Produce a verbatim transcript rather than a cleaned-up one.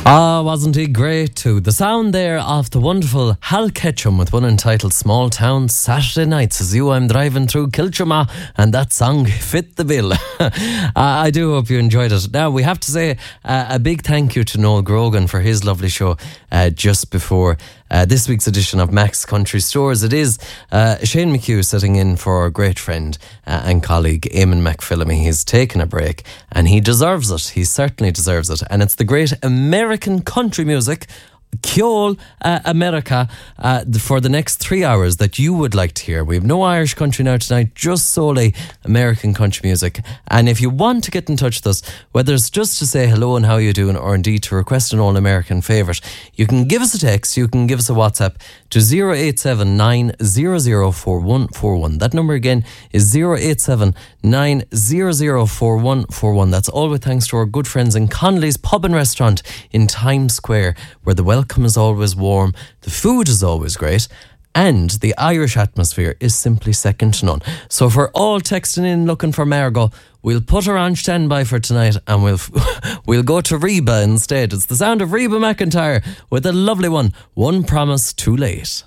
Ah, wasn't he great too? The sound there of the wonderful Hal Ketchum with one entitled Small Town Saturday Nights. As you, I'm driving through Kiltrema and that song fit the bill. uh, I do hope you enjoyed it. Now, we have to say uh, a big thank you to Noel Grogan for his lovely show uh, just before uh, this week's edition of Mac's Country Stores. It is uh, Shane McHugh sitting in for our great friend uh, and colleague Eamon McPhillamy. He's taken a break and he deserves it. He certainly deserves it. And it's the great American country music, Kjol uh, America, uh, for the next three hours that you would like to hear. We have no Irish country now tonight, just solely American country music. And if you want to get in touch with us, whether it's just to say hello and how you doing, or indeed to request an all-American favourite, you can give us a text, you can give us a WhatsApp to zero eight seven nine zero zero four one four one. That number again is zero eight seven nine zero zero four one four one. That's all with thanks to our good friends in Connolly's Pub and Restaurant in Times Square, where the welcome is always warm, the food is always great, and the Irish atmosphere is simply second to none. So for all texting in looking for Margot, we'll put her on standby for tonight and we'll we'll go to Reba instead. It's the sound of Reba McEntire with a lovely one, One Promise Too Late.